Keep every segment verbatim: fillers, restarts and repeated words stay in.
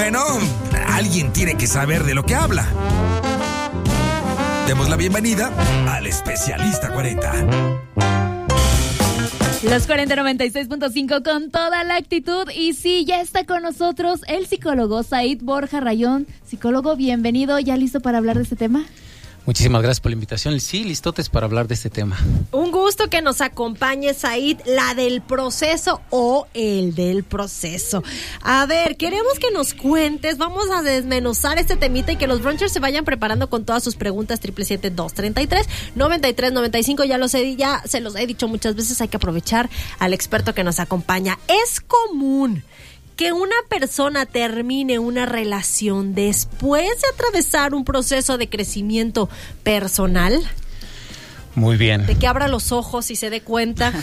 Bueno, alguien tiene que saber de lo que habla. Demos la bienvenida al especialista cuarenta. Los cuarenta noventa y seis punto cinco con toda la actitud. Y sí, ya está con nosotros el psicólogo Said Borja Rayón. Psicólogo, bienvenido. ¿Ya listo para hablar de este tema? Muchísimas gracias por la invitación. Sí, listotes para hablar de este tema. Un gusto que nos acompañe, Said, la del proceso o el del proceso. A ver, queremos que nos cuentes, vamos a desmenuzar este temita y que los brunchers se vayan preparando con todas sus preguntas. Triple siete dos treinta y tres noventa y tres noventa y cinco. Ya los he, ya se los he dicho muchas veces, hay que aprovechar al experto que nos acompaña. Es común que una persona termine una relación después de atravesar un proceso de crecimiento personal. Muy bien. De que abra los ojos y se dé cuenta.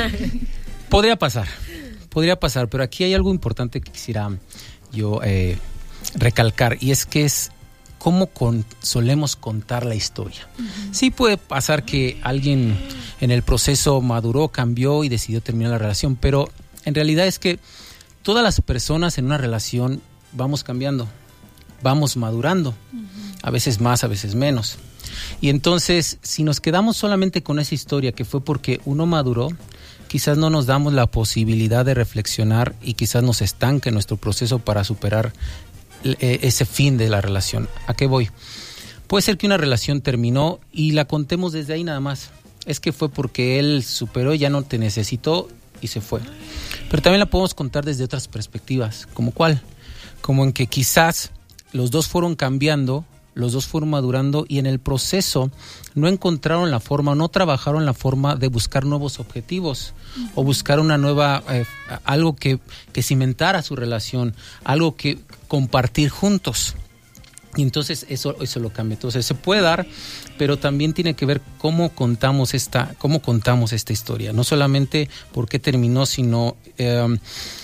Podría pasar, podría pasar, pero aquí hay algo importante que quisiera yo eh, recalcar, y es que es cómo con, solemos contar la historia. Uh-huh. Sí puede pasar que alguien en el proceso maduró, cambió y decidió terminar la relación, pero en realidad es que todas las personas en una relación vamos cambiando, vamos madurando, uh-huh. a veces más, a veces menos. Y entonces, si nos quedamos solamente con esa historia que fue porque uno maduró, quizás no nos damos la posibilidad de reflexionar y quizás nos estanque nuestro proceso para superar eh, ese fin de la relación. ¿A qué voy? Puede ser que una relación terminó y la contemos desde ahí nada más. Es que fue porque él superó, ya no te necesitó y se fue. Pero también la podemos contar desde otras perspectivas. ¿Como cuál? Como en que quizás los dos fueron cambiando, los dos fueron madurando y en el proceso no encontraron la forma, no trabajaron la forma de buscar nuevos objetivos uh-huh. o buscar una nueva, eh, algo que, que cimentara su relación, algo que compartir juntos. Y entonces eso, eso lo cambia. Entonces se puede dar, pero también tiene que ver cómo contamos esta, cómo contamos esta historia. No solamente por qué terminó, sino, eh,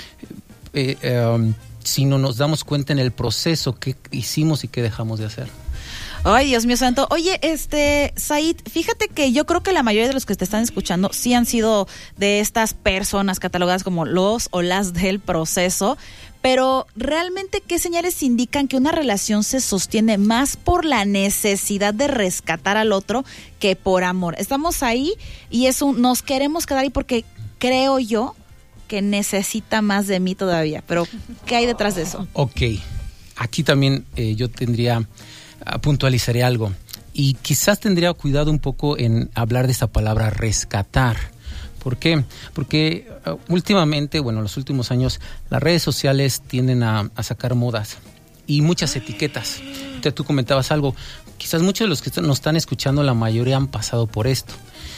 eh, eh, sino nos damos cuenta en el proceso qué hicimos y qué dejamos de hacer. Ay, Dios mío santo. Oye, este, Said, fíjate que yo creo que la mayoría de los que te están escuchando sí han sido de estas personas catalogadas como los o las del proceso, pero realmente, ¿qué señales indican que una relación se sostiene más por la necesidad de rescatar al otro que por amor? Estamos ahí y es un, nos queremos quedar ahí porque creo yo que necesita más de mí todavía, pero ¿qué hay detrás de eso? Ok, aquí también eh, yo tendría... puntualizaré algo y quizás tendría cuidado un poco en hablar de esta palabra rescatar. ¿Por qué? Porque uh, últimamente, bueno, en los últimos años las redes sociales tienden a, a sacar modas y muchas etiquetas. Entonces, tú comentabas algo, quizás muchos de los que nos están escuchando, la mayoría han pasado por esto.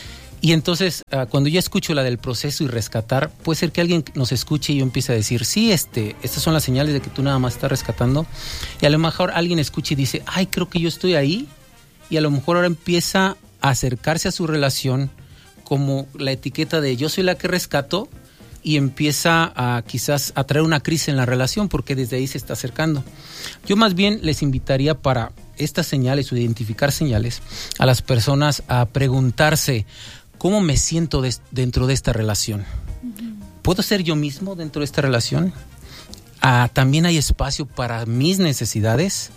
Y entonces, uh, cuando yo escucho la del proceso y rescatar, puede ser que alguien nos escuche y yo empiece a decir, sí, este, estas son las señales de que tú nada más estás rescatando. Y a lo mejor alguien escuche y dice, ay, creo que yo estoy ahí. Y a lo mejor ahora empieza a acercarse a su relación como la etiqueta de yo soy la que rescato y empieza a quizás a traer una crisis en la relación porque desde ahí se está acercando. Yo más bien les invitaría para estas señales o identificar señales a las personas a preguntarse, ¿cómo me siento de, dentro de esta relación? ¿Puedo ser yo mismo dentro de esta relación? Ah, ¿también hay espacio para mis necesidades?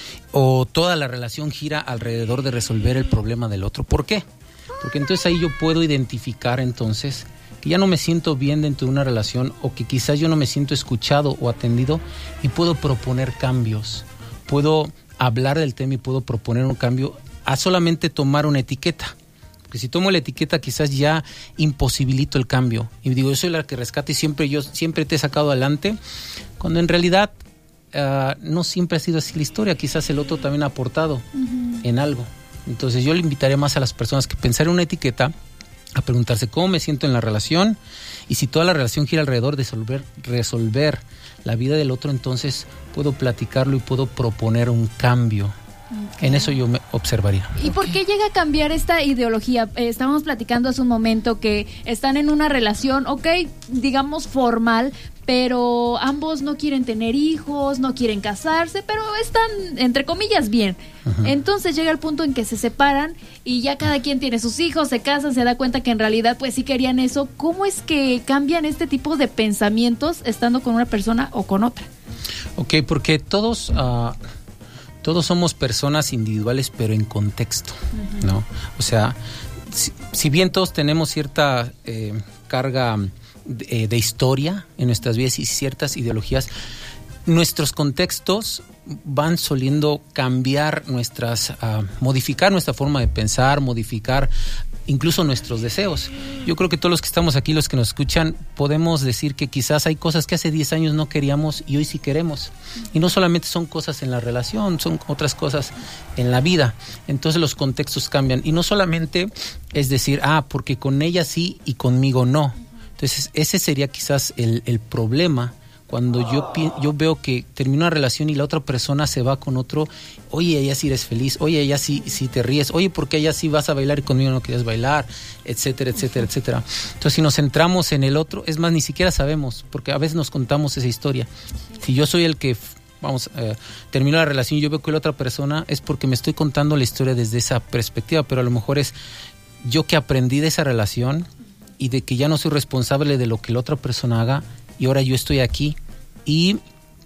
¿O toda la relación gira alrededor de resolver el problema del otro? ¿Por qué? Porque entonces ahí yo puedo identificar entonces que ya no me siento bien dentro de una relación o que quizás yo no me siento escuchado o atendido y puedo proponer cambios. Puedo hablar del tema y puedo proponer un cambio a solamente tomar una etiqueta. Porque si tomo la etiqueta quizás ya imposibilito el cambio. Y digo, yo soy la que rescata y siempre, yo, siempre te he sacado adelante. Cuando en realidad uh, no siempre ha sido así la historia. Quizás el otro también ha aportado uh-huh. en algo. Entonces yo le invitaría más a las personas que pensar en una etiqueta, a preguntarse cómo me siento en la relación y si toda la relación gira alrededor de resolver, resolver la vida del otro, entonces puedo platicarlo y puedo proponer un cambio. Okay. En eso yo me observaría. ¿Y por qué llega a cambiar esta ideología? Eh, estábamos platicando hace un momento que están en una relación, ok, digamos formal, pero ambos no quieren tener hijos, no quieren casarse, pero están, entre comillas, bien. Uh-huh. Entonces llega el punto en que se separan y ya cada quien tiene sus hijos, se casan, se da cuenta que en realidad pues sí querían eso. ¿Cómo es que cambian este tipo de pensamientos estando con una persona o con otra? Ok, porque todos, uh, todos somos personas individuales, pero en contexto, uh-huh. ¿no? O sea, si, si bien todos tenemos cierta eh, carga de, de historia en nuestras vidas y ciertas ideologías, nuestros contextos van soliendo cambiar nuestras, uh, modificar nuestra forma de pensar, modificar incluso nuestros deseos. Yo creo que todos los que estamos aquí, los que nos escuchan, podemos decir que quizás hay cosas que hace diez años no queríamos y hoy sí queremos. Y no solamente son cosas en la relación, son otras cosas en la vida. Entonces los contextos cambian. Y no solamente es decir, ah, porque con ella sí y conmigo no. Entonces ese sería quizás el, el problema. Cuando yo, yo veo que termina una relación y la otra persona se va con otro, oye, ella sí eres feliz, oye, ella sí, sí te ríes, oye, porque ella sí vas a bailar y conmigo no querías bailar, etcétera, etcétera, etcétera. Entonces, si nos centramos en el otro, es más, ni siquiera sabemos, porque a veces nos contamos esa historia. Si yo soy el que, vamos, eh, termino la relación y yo veo que la otra persona, es porque me estoy contando la historia desde esa perspectiva, pero a lo mejor es yo que aprendí de esa relación y de que ya no soy responsable de lo que la otra persona haga, y ahora yo estoy aquí y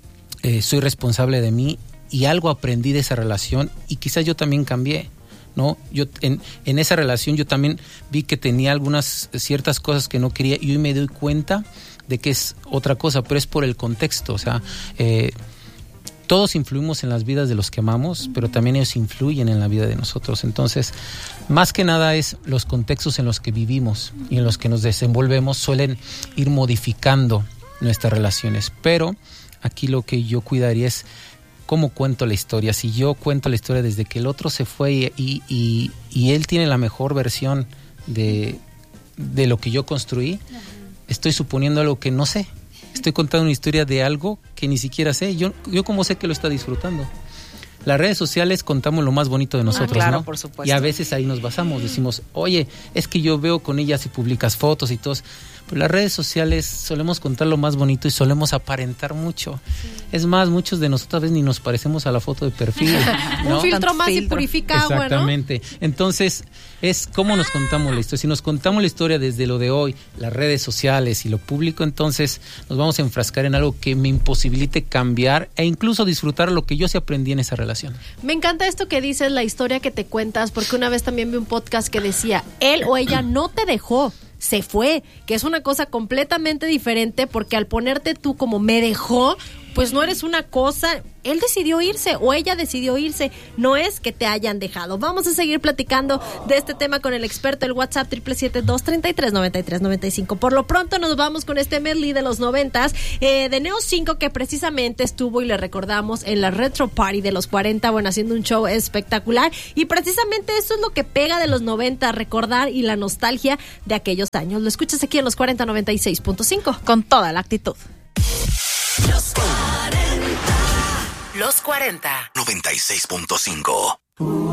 eh, soy responsable de mí y algo aprendí de esa relación y quizás yo también cambié, ¿no? Yo en, en esa relación yo también vi que tenía algunas ciertas cosas que no quería y hoy me doy cuenta de que es otra cosa, pero es por el contexto, o sea, eh, todos influimos en las vidas de los que amamos, pero también ellos influyen en la vida de nosotros. Entonces, más que nada es los contextos en los que vivimos y en los que nos desenvolvemos suelen ir modificando nuestras relaciones, pero aquí lo que yo cuidaría es cómo cuento la historia. Si yo cuento la historia desde que el otro se fue y, y, y, y él tiene la mejor versión de, de lo que yo construí, estoy suponiendo algo que no sé. Estoy contando una historia de algo que ni siquiera sé. Yo, yo cómo sé que lo está disfrutando. Las redes sociales contamos lo más bonito de nosotros, ah, claro, ¿no? Por supuesto. Y a veces ahí nos basamos, decimos, oye, es que yo veo con ella si publicas fotos y todo. Pero las redes sociales solemos contar lo más bonito y solemos aparentar mucho. Sí. Es más, muchos de nosotros a veces ni nos parecemos a la foto de perfil, ¿no? Un filtro más filtro. Y purifica agua, ¿no? Exactamente. Entonces, es cómo nos contamos la historia. Si nos contamos la historia desde lo de hoy, las redes sociales y lo público, entonces nos vamos a enfrascar en algo que me imposibilite cambiar e incluso disfrutar lo que yo sí aprendí en esa relación. Me encanta esto que dices, la historia que te cuentas, porque una vez también vi un podcast que decía, él o ella no te dejó, se fue, que es una cosa completamente diferente, porque al ponerte tú como me dejó, pues no eres una cosa, él decidió irse o ella decidió irse, no es que te hayan dejado. Vamos a seguir platicando de este tema con el experto, el WhatsApp siete siete siete, dos tres tres, nueve tres nueve cinco. Por lo pronto nos vamos con este medley de los noventas, eh, de Neo cinco, que precisamente estuvo, y le recordamos, en la Retro Party de los cuarenta, bueno, haciendo un show espectacular, y precisamente eso es lo que pega de los noventa, recordar y la nostalgia de aquellos años. Lo escuchas aquí en los cuarenta noventa y seis punto cinco. Con toda la actitud. Los cuarenta. Los cuarenta. noventa y seis punto cinco.